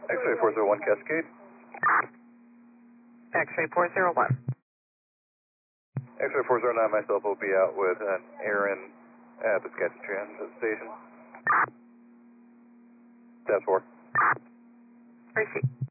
X-ray 401 Cascade. X-ray 401. X-ray 409, myself will be out with an Aaron at the Sketch Transit Station. Task 4. Receipt.